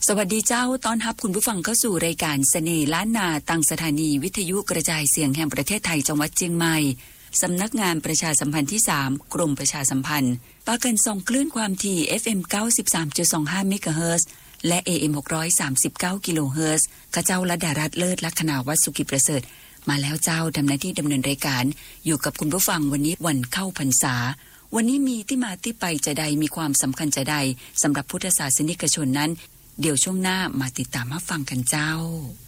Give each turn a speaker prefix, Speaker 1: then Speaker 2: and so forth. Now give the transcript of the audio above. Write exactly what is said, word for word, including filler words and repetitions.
Speaker 1: สวัสดีเจ้าต้อนรับคุณผู้ฟังเข้าสู่รายการเสน่ห์ล้านนาตั้งสถานีวิทยุกระจายเสียงแห่งประเทศไทยจังหวัดเชียงใหม่สำนักงานประชาสัมพันธ์ที่สามกรมประชาสัมพันธ์ปากันส่งคลื่นความถี่ เอฟ เอ็ม เก้าสิบสามจุดสองห้า เมกะเฮิรตซ์และ เอ เอ็ม หกร้อยสามสิบเก้า กิโลเฮิรตซ์ข้าเจ้าระดารัตน์เลิศลักษณาวัฒน์สุกิประเสริฐมาแล้วเจ้าทำหน้าที่ดำเนินรายการอยู่กับคุณผู้ฟังวันนี้วันเข้าพรรษาวันนี้มีที่มาที่ไปจะใดมีความสำคัญจะใดสำหรับพุทธศาสนิกชนนั้นเดี๋ยวช่วงหน้ามาติดตามรับฟังกันเจ้า